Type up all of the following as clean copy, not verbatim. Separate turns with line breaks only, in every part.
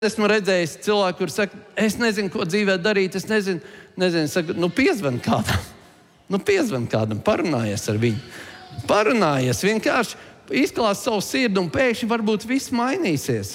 Esmu redzējis cilvēku, kurš saka, es nezinu, ko dzīvē darīt, es nezinu, saka, piezvan kādam, parunājies ar viņu. Parunājies, vienkārši izklāst savu sirdi un pēkšņi varbūt viss mainīsies.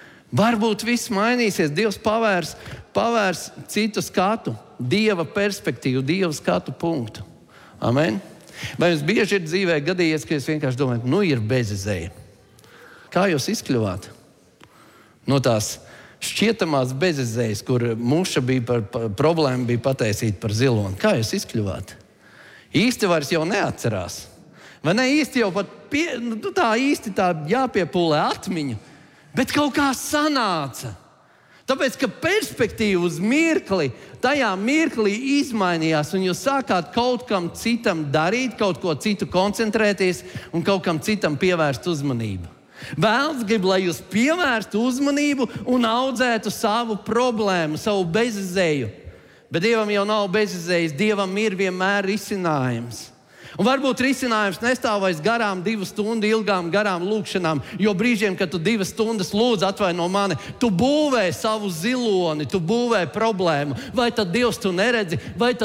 Dievs pavērs citu skatu, Dieva perspektīvu, Dieva skatu punktu. Amen. Vai jums bieži ir dzīvē gadījies, ka jūs vienkārši domājat, ir bezizēja? Kā jūs izkļuvāt no tās šķietamās bezizējas, kur muša bija problēma bija pataisīt par ziloni? Kā jūs izkļuvāt? Īsti vairs jau neatcerās. Vai ne īsti jau pat tā jāpiepūlē atmiņa, bet kaut kā sanāca. Tāpēc, ka perspektīva uz mirkli, tajā mirklī izmainījās, un jūs sākāt kaut kam citam darīt, kaut ko citu koncentrēties un kaut kam citam pievērst uzmanību. Vēlns grib, lai jūs pievērstu uzmanību un audzētu savu problēmu, savu bezizēju. Bet Dievam jau nav bezizējas, Dievam ir vienmēr risinājums. Un varbūt risinājums nestāv aiz garām 2 stundu ilgām garām lūkšanām, jo brīžiem, kad tu 2 stundas lūdz atvaino mani, tu būvē savu ziloni, tu būvē problēmu. Vai tad Dievs tu neredzi,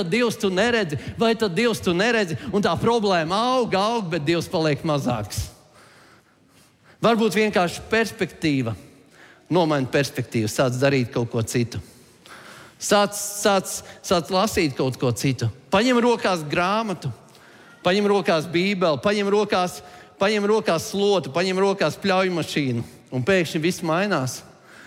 un tā problēma aug, bet Dievs paliek mazāks. Varbūt vienkārši perspektīva, nomaina perspektīvu, sāc darīt kaut ko citu. Sāc lasīt kaut ko citu. Paņem rokās grāmatu. Paņem rokās Bībeli, paņem rokās slotu, paņem rokās pļaujmašīnu. Un pēkšņi viss mainās,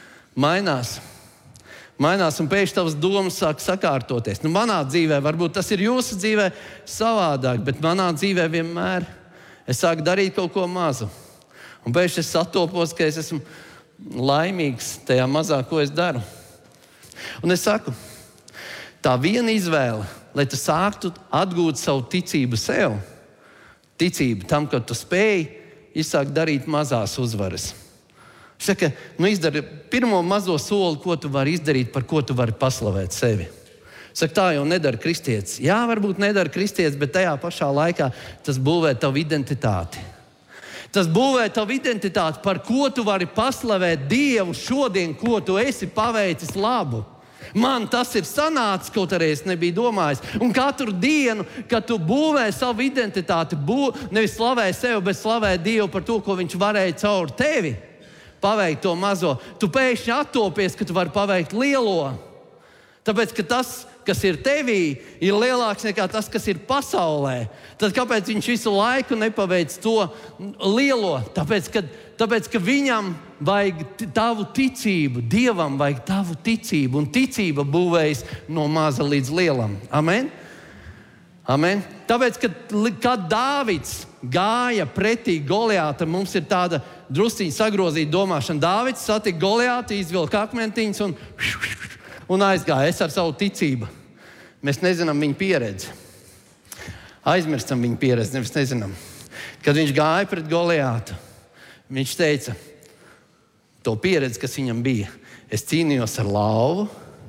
un pēkšņi tavas domas sāk sakārtoties. Manā dzīvē, varbūt tas ir jūsu dzīvē savādāk, bet manā dzīvē vienmēr es sāku darīt kaut ko mazu. Un pēkšņi es satopos, ka es esmu laimīgs tajā mazā, ko es daru. Un es saku, tā viena izvēle, lai tu sāktu atgūt savu ticību sev, ticību tam, ka tu spēj izsākt darīt mazās uzvaras. Saka, izdari pirmo mazo soli, ko tu vari izdarīt, par ko tu vari paslavēt sevi. Saka, tā jau nedara kristietis. Jā, varbūt nedara kristietis, bet tajā pašā laikā tas būvē tavu identitāti. Tas būvē tavu identitāti, par ko tu vari paslavēt Dievu šodien, ko tu esi paveicis labu. Man tas ir sanācis, kaut arī es nebiju domājis. Un katru dienu, kad tu būvē savu identitāti, nevis slavē sevi, bet slavē Dievu par to, ko viņš varēja caur tevi paveikt to mazo, tu pēkšņi attopies, ka tu vari paveikt lielo. Tāpēc, ka tas, kas ir tevī, ir lielāks nekā tas, kas ir pasaulē. Tad kāpēc viņš visu laiku nepaveic to lielo? Tāpēc, ka viņam vajag tavu ticību, Dievam vajag tavu ticību, un ticība būvējas no maza līdz lielam. Amen? Amen? Tāpēc, kad Dāvids gāja pretī Goliātam, mums ir tāda drusciņa sagrozīta domāšana. Dāvids satika Goliātu, izvilka akmentiņus un aizgāja. Es ar savu ticību. Mēs nezinām viņa pieredzi. Aizmirstam viņa pieredzi, nevis nezinām. Kad viņš gāja pret Goliātu, viņš teica to pieredzi, kas viņam bija. Es cīnījos ar lauvu,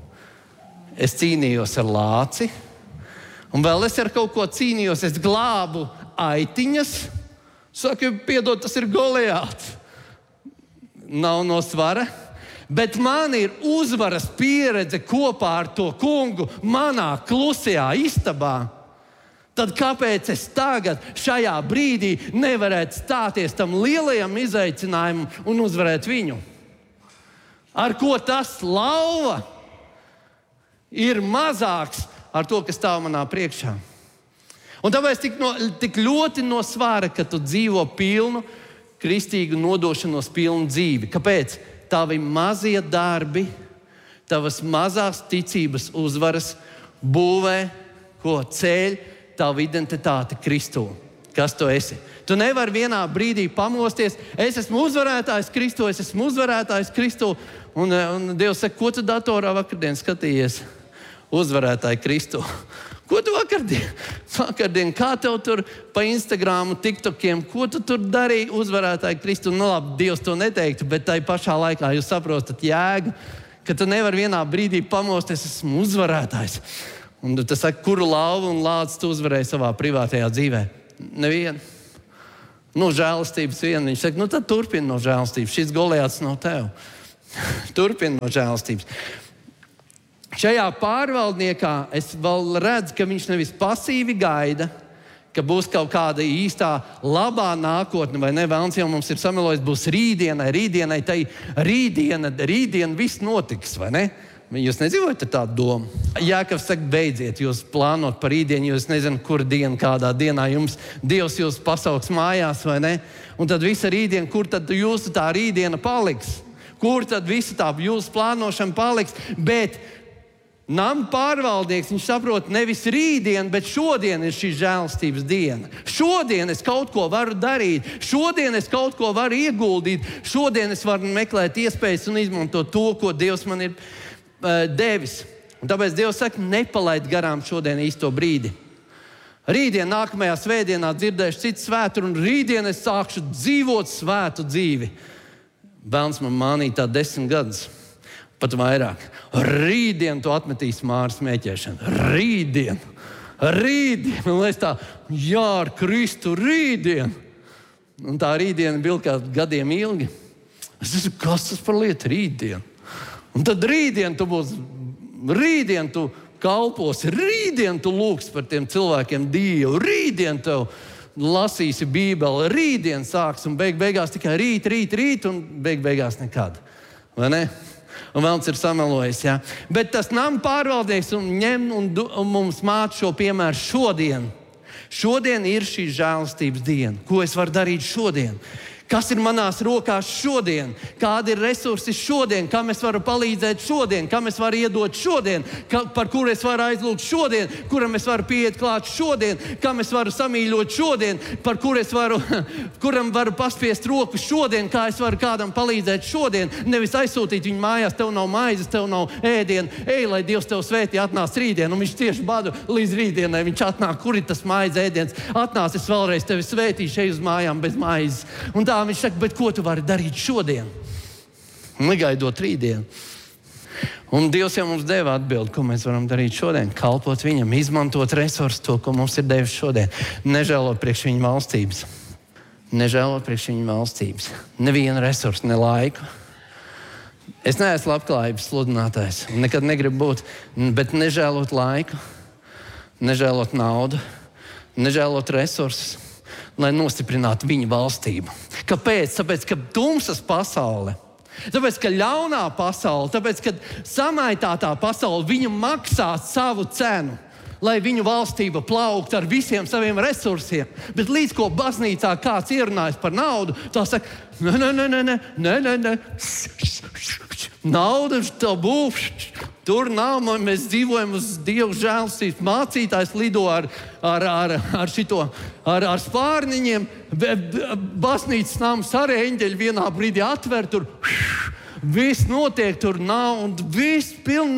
es cīnījos ar lāci, un vēl es ar kaut ko cīnījos. Es glābu aitiņas. Saka, piedod, tas ir Goliāts. Nav no svara. Bet man ir uzvaras pieredze kopā ar to kungu manā klusajā istabā. Tad kāpēc es tagad, šajā brīdī, nevarētu stāties tam lielajam izaicinājumam un uzvarēt viņu? Ar ko tas lauva ir mazāks ar to, kas stāv manā priekšā? Un tāpēc tik ļoti no svara, ka tu dzīvo pilnu, kristīgu nodošanos pilnu dzīvi. Kāpēc? Tavi mazie darbi, tavas mazās ticības uzvaras būvē, ko ceļ tavu identitāti Kristū. Kas tu esi? Tu nevari vienā brīdī pamosties. Es esmu uzvarētājs Kristū. Un Dievs saka, ko tu datorā vakardien skatījies? Uzvarētāji Kristū. Ko tu vakardien, kā tev tur pa Instagramu, TikTokiem, ko tu tur darīji uzvarētāji Kristu? Labi, Dievs to neteiktu, bet tai pašā laikā jūs saprotat jēgu, ka tu nevari vienā brīdī pamosties, esmu uzvarētājs. Un tu saki, kuru lauvu un lāci tu uzvarēji savā privātajā dzīvē? Nevienu. Žēlastības viena. Viņš saka, tad turpini no žēlastības. Šis Goliāts nav tev. Turpina no žēlastības. Šajā pārvaldniekā es vēl redzu, ka viņš nevis pasīvi gaida, ka būs kaut kāda īstā labā nākotne, vai ne? Vēlns jau mums ir samelojis, būs rītdienai, tai rītdiena viss notiks, vai ne? Jūs nedzīvojat ar tādu domu? Jākavs saka, beidziet, jūs plānot par rītdienu, jūs nezināt, kur diena, kādā dienā jums Dievs jūs pasauks mājās, vai ne? Un tad visa rītdiena, kur tad jūsu tā rītdiena paliks? Kur tad visa tā jūsu plānošana paliks? Bet nama pārvaldnieks, viņš saprot nevis rītdienu, bet šodien ir šī žēlastības diena. Šodien es kaut ko varu darīt, šodien es kaut ko varu ieguldīt, šodien es varu meklēt iespējas un izmantot to, ko Dievs man ir devis. Un tāpēc Dievs saka, nepalaid garām šodien īsto brīdi. Rītdien, nākamajā svētdienā dzirdēšu citu svētru, un rītdien es sākšu dzīvot svētu dzīvi. Bērns man mānīja tā 10 gadus. Pat vairāk. Rītdien tu atmetīsi Māras smēķēšanu. Rītdien. Un es tā, jā, ar Kristu rītdien. Un tā rītdiena bija kā gadiem ilgi. Es domāju, kas tas par lietu rītdien? Un tad rītdien tu būsi, rītdien tu kalposi, rītdien tu lūgsi par tiem cilvēkiem Dievu, rītdien tev lasīsi Bībeli, rītdien sāks un beigās tikai rīt un beigās nekad. Vai ne? Un vēl ir samelojis, jā. Bet tas nama pārvaldnieks ņem un mums māca šo piemēru šodien. Šodien ir šī žēlastības diena. Ko es varu darīt šodien? Kas ir manās rokās šodien? Kādi ir resursi šodien? Kam es varu palīdzēt šodien? Kam es varu iedot šodien? Par kuru es varu aizlūgt šodien? Kuram es varu pieiet klāt šodien? Kam es varu samīļot šodien? Kuram varu paspiest roku šodien? Kā es varu kādam palīdzēt šodien? Nevis aizsūtīt viņu mājās, tev nav maizes, tev nav ēdiena. Ej, lai Dievs tev svētī, atnāc rītdien. Un viņš tieši badu līdz rītdienai. Viņš atnāk, kur ir tas maizes ēdiens? Atnāc, es vēlreiz tevi svētīšu, ej uz mājām bez maizes. Un tā viņš saka, bet ko tu vari darīt šodien? Negaidot rītdienu. Un Dievs jau mums deva atbildi, ko mēs varam darīt šodien. Kalpot viņam, izmantot resursus, to, ko mums ir devis šodien. Nežēlot priekš viņa valstības. Nežēlot priekš viņa valstības. Nevienu resursu, ne laiku. Es neesmu labklājības sludinātājs. Nekad negribu būt, bet nežēlot laiku, nežēlot naudu, nežēlot resursus, lai nostiprinātu viņa valstību. Kāpēc? Tāpēc, ka tumsas pasaule, tāpēc, ka ļaunā pasaule, tāpēc, ka samaitātā pasaule viņam maksā savu cenu, lai viņu valstība plauktu ar visiem saviem resursiem. Bet līdz ko baznīcā kāds ierunājas par naudu, tā saka, nē. Nauda tabū. Tur nav, mēs dzīvojam uz Dievu žēlstības. Mācītājs lido ar spārniņiem. Baznīcas nams arī eņģeļi vienā brīdī atver tur. Viss notiek, tur nav, un viss piln,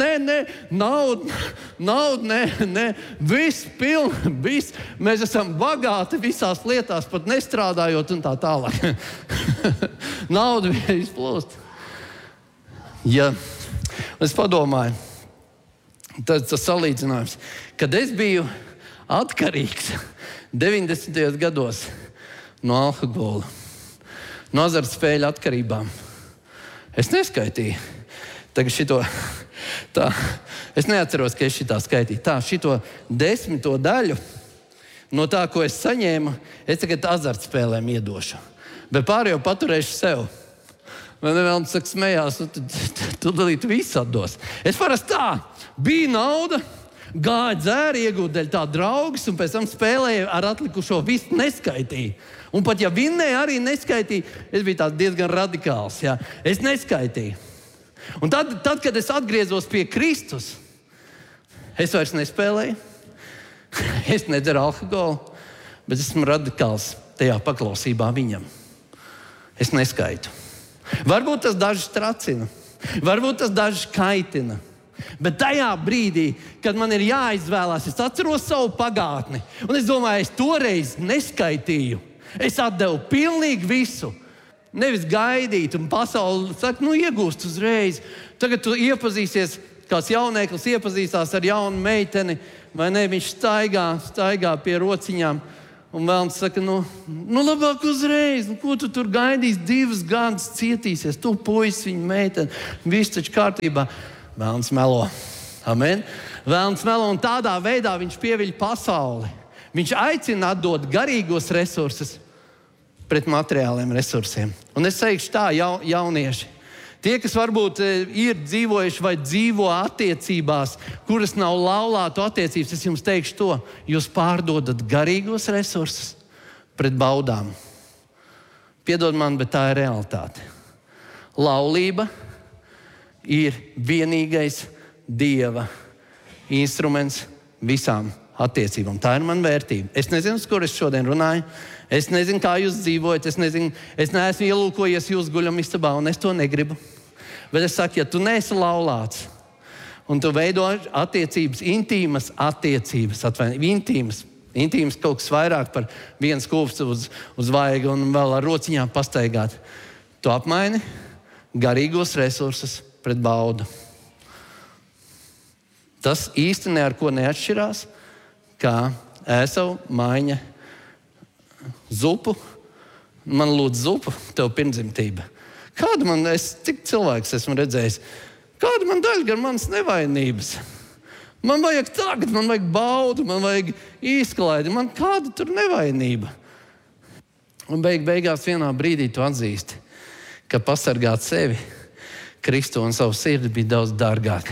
nauda, viss piln, viss. Mēs esam bagāti visās lietās, pat nestrādājot un tā tālāk. Nauda izplūst. Ja. Es padomāju, tas salīdzinājums, kad es biju atkarīgs 90. gados no alkohola, no azartspēļu atkarībām. Es neskaitīju. Tagad šito, tā, es neatceros, ka es šitā skaitīju. Tā, šito 10. daļu no tā, ko es saņēmu, es tagad azartspēlēm iedošu. Bet pārējo paturēšu sev. Man vēl saka, smējās, tu dalīt visu atdos. Es parasti tā, bija nauda, gāja dzēri, iegūt dēļ tā draugus, un pēc tam spēlēju ar atlikušo visu neskaitīju. Un pat ja vinnēju arī neskaitīju, es biju tāds diezgan radikāls. Jā. Es neskaitīju. Un tad, kad es atgriezos pie Kristus, es vairs nespēlēju, es nedzeru alkoholu, bet esmu radikāls tajā paklausībā viņam. Es neskaitu. Varbūt tas dažus tracina, varbūt tas dažus kaitina. Bet tajā brīdī, kad man ir jāizvēlās, es atceros savu pagātni. Un es domāju, es toreiz neskaitīju. Es atdevu pilnīgi visu. Nevis gaidīt, un pasaule saka, iegūst uzreiz. Tagad tu iepazīsies, kāds jaunieklis iepazīstās ar jaunu meiteni, vai ne? Viņš staigā pie rociņām. Un vēlams saka, labāk uzreiz, ko tu tur gaidīsi, 2 gadus cietīsies, tu puisis, viņa meitene, viss taču kārtībā. Vēlams melo. Amen. Vēlams melo un tādā veidā viņš pieviļ pasauli. Viņš aicina atdot garīgos resursus pret materiāliem resursiem. Un es teikšu tā, jaunieši, tie, kas varbūt ir dzīvojuši vai dzīvo attiecībās, kuras nav laulātu attiecības, es jums teikšu to, jūs pārdodat garīgos resursus pret baudām. Piedod man, bet tā ir realitāte. Laulība ir vienīgais Dieva instruments visām attiecībām. Tā ir mana vērtība. Es nezinu, uz kur es šodien runāju. Es nezinu, kā jūs dzīvojat. Es neesmu ielūkojies jūsu guļamistabā, un es to negribu. Bet es saku, ja tu neesi laulāts, un tu veido attiecības, intīmas attiecības, intīmas kaut kas vairāk par viens kūpstu uz vaiga un vēl ar rociņām pastaigāt, tu apmaini garīgos resursus pret baudu. Tas īsti ne ar ko neatšķirās, kā Ēsau maiņa zupu. Man lūdz zupu, tev pirmdzimtība. Cik cilvēks esmu redzējis? Kāda man daļa gar manas nevainības? Man vajag tagad, man vajag baudu, man vajag izklaidi. Man kāda tur nevainība? Un beigās vienā brīdī tu atzīsti, ka pasargāt sevi, Kristu un savu sirdi bija daudz dārgāk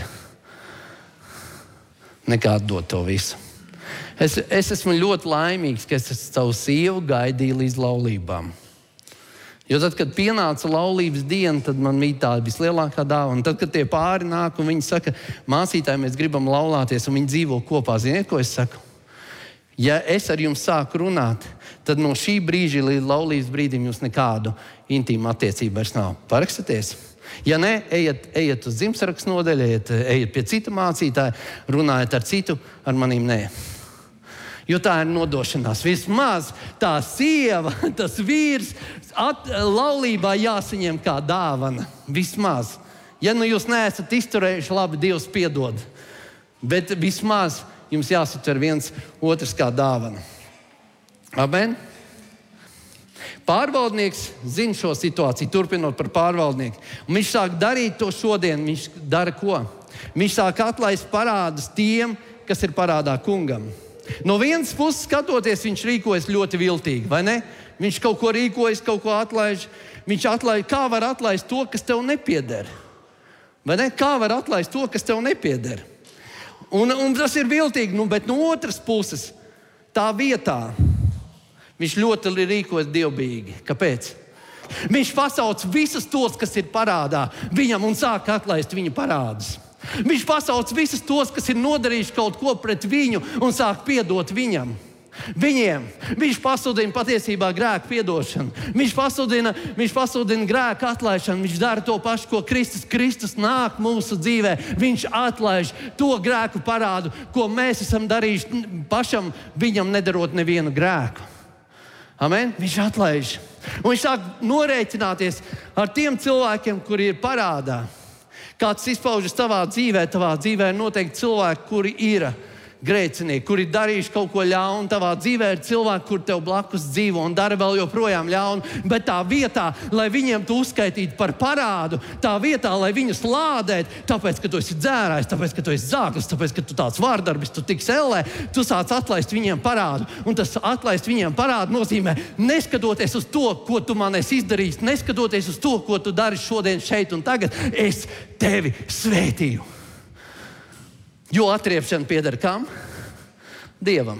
nekā atdot to visu. Es esmu ļoti laimīgs, ka es savu sievu gaidīju līdz laulībām. Jo tad, kad pienāca laulības diena, tad man bija tā vislielākā dāvana. Tad, kad tie pāri nāk un viņi saka, māsītāji, mēs gribam laulāties, un viņi dzīvo kopā, ziniet, ko es saku? Ja es ar jums sāku runāt, tad no šī brīža līdz laulības brīdim jums nekādu intīmu attiecību vairs nav. Parakstaties. Ja ne, ejiet uz dzimtsarakstu nodaļu, ejiet pie cita mācītāja, runājiet ar citu, ar manīm nē. Jo tā ir nodošanās. Vismaz tā sieva, tas vīrs, laulībā jāsaņem kā dāvana. Vismaz. Ja jūs neesat izturējuši labi, Dievs piedod. Bet vismaz jums jāsatver viens otrs kā dāvana. Amen. Pārvaldnieks zina šo situāciju, turpinot par pārvaldnieku. Un viņš sāk darīt to šodien. Viņš dara ko? Viņš sāk atlaist parādus tiem, kas ir parādā kungam. No vienas puses skatoties, viņš rīkojas ļoti viltīgi, vai ne? Viņš kaut ko rīkojas, kaut ko atlaiž. Viņš atlaiž, kā var atlaist to, kas tev nepieder? Vai ne? Kā var atlaist to, kas tev nepieder? Un tas ir viltīgi, bet no otras puses, tā vietā, viņš ļoti rīkojas dievbijīgi. Kāpēc? Viņš pasauc visus tos, kas ir parādā viņam un sāk atlaist viņa parādus. Viņš pasauc visus tos, kas ir nodarījuši kaut ko pret viņu un sāk piedot viņam. Viņiem. Viņš pasludina patiesībā grēku piedošanu. Viņš pasludina grēku atlaišanu. Viņš dara to pašu, ko Kristus. Kristus nāk mūsu dzīvē. Viņš atlaiž to grēku parādu, ko mēs esam darījuši pašam, viņam nedarot nevienu grēku. Amen? Viņš atlaiž. Un viņš sāk norēķināties ar tiem cilvēkiem, kuri ir parādā. Kāds izpaužas tavā dzīvē ir noteikti cilvēki, kuri ir grēcinieki, kuri darījuši kaut ko ļaunu. Tavā dzīvē ir cilvēki, kur tev blakus dzīvo un dara vēl joprojām ļaunu. Bet tā vietā, lai viņiem tu uzskaitītu par parādu, tā vietā, lai viņus lādētu, tāpēc, ka tu esi dzērājs, tāpēc, ka tu esi zāklis, tāpēc, ka tu tāds vārdarbis, tu tiks ellē, tu sāc atlaist viņiem parādu. Un tas atlaist viņiem parādu nozīmē, neskatoties uz to, ko tu man esi izdarījis, neskatoties uz to, ko tu dari šodien, šeit un tagad, es tevi svētīju. Jo atriepšana pieder kam? Dievam.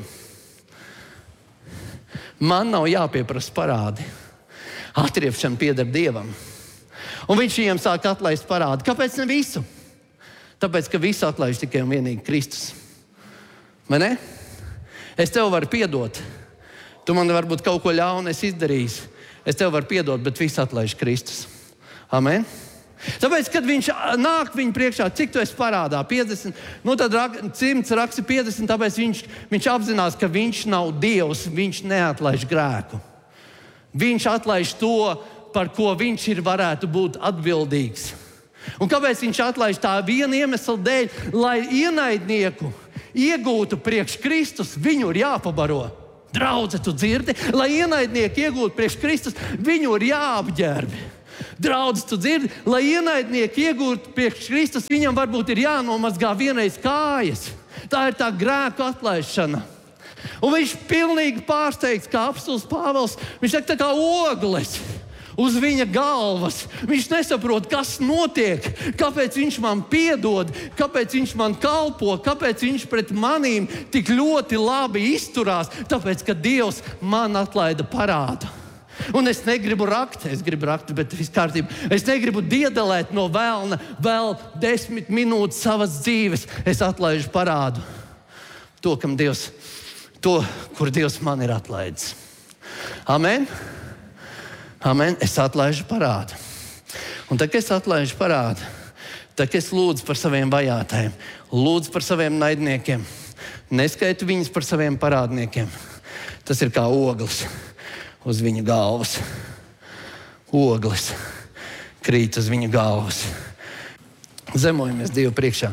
Man nav jāpieprasa parādi. Atriepšana pieder Dievam. Un viņš viņiem sāk atlaist parādi. Kāpēc ne visu? Tāpēc, ka visu atlaiž tikai un vienīgi Kristus. Vai ne? Es tev varu piedot. Tu man varbūt kaut ko ļaunu esi izdarījis. Es tev varu piedot, bet visu atlaiž Kristus. Amen? Tāpēc, kad viņš nāk viņa priekšā, cik tu esi parādā? 50. Tad 100 raksta 50, tāpēc viņš apzinās, ka viņš nav Dievs, viņš neatlaiž grēku. Viņš atlaiž to, par ko viņš varētu būt atbildīgs. Un kāpēc viņš atlaiž? Tā viena iemesla dēļ, lai ienaidnieku iegūtu priekš Kristus, viņu ir jāpabaro. Draudze, tu dzirdi? Lai ienaidnieki iegūtu priekš Kristus, viņu ir jāapģērbi. Draudze, tu dzirdi? Lai ienaidnieki iegūtu priekš Kristus, viņam varbūt ir jānomazgā vienreiz kājas. Tā ir tā grēku atlaišana. Un viņš pilnīgi pārsteigts, kā apostols Pāvils. Viņš saka, tā kā ogles uz viņa galvas. Viņš nesaprot, kas notiek, kāpēc viņš man piedod, kāpēc viņš man kalpo, kāpēc viņš pret manīm tik ļoti labi izturās. Tāpēc, ka Dievs man atlaida parādu. Un es negribu rakt, bet viss kārtībā. Es negribu diedelēt no velna vēl 10 minūtes savas dzīves. Es atlaižu parādu. To, kur Dievs man ir atlaidis. Amen. Amen. Es atlaižu parādu. Un tad, kad es atlaižu parādu, tad, kad es lūdzu par saviem vajātajiem, lūdzu par saviem naidniekiem, neskaitu viņus par saviem parādniekiem. Tas ir kā ogles uz viņa galvas. Ogles krīt uz viņa galvas. Zemojamies Dievu priekšā.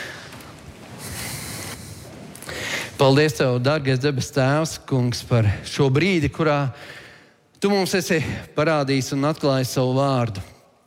Paldies Tev, dārgais debes Tēvs, Kungs, par šo brīdi, kurā Tu mums esi parādījis un atklājis savu vārdu.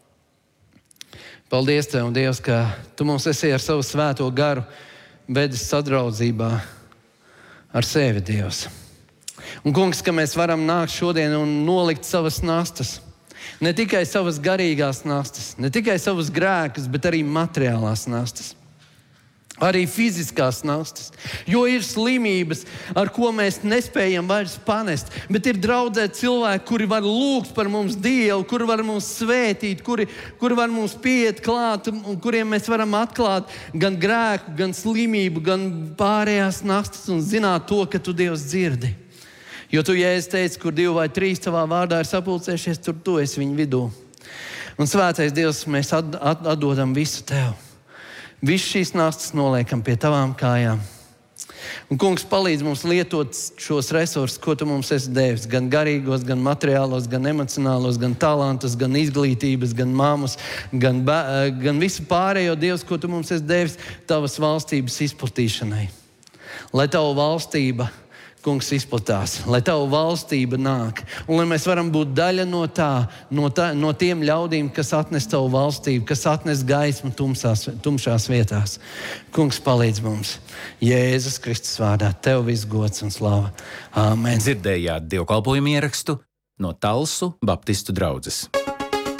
Paldies Tev, Dievs, ka Tu mums esi ar savu svēto garu vedis sadraudzībā ar sevi, Dievs. Un, Kungs, ka mēs varam nākt šodien un nolikt savas nastas. Ne tikai savas garīgās nastas, ne tikai savas grēkus, bet arī materiālās nastas. Arī fiziskās nastas, jo ir slimības, ar ko mēs nespējam vairs panest, bet ir draudzē cilvēki, kuri var lūgt par mums Dievu, kuri var mums svētīt, kuri var mums pieiet klāt, un kuriem mēs varam atklāt gan grēku, gan slimību, gan pārējās nastas un zināt to, ka Tu Dievs dzirdi. Jo Tu, Jēzus, teici, kur 2 vai 3 Tavā vārdā ir sapulcējušies, tur Tu esi viņu vidū. Un svētais Dievs, mēs atdodam visu Tev. Visu šīs nastas noliekam pie Tavām kājām. Un, Kungs, palīdz mums lietot šos resursus, ko Tu mums esi devis. Gan garīgos, gan materiālos, gan emocionālos, gan talantus, gan izglītības, gan māmus, gan visu pārējo, Dievs, ko Tu mums esi devis Tavas valstības izplatīšanai. Lai Tava valstība, Kungs, izplatās, lai Tava valstība nāk. Un lai mēs varam būt daļa no tiem ļaudīm, kas atnes Tavu valstību, kas atnes gaismu tumšās vietās. Kungs, palīdz mums. Jēzus Kristus vārdā, Tev viss gods un slava. Āmen.
Dzirdējāt dievkalpojumu ierakstu no Talsu Baptistu draudzes.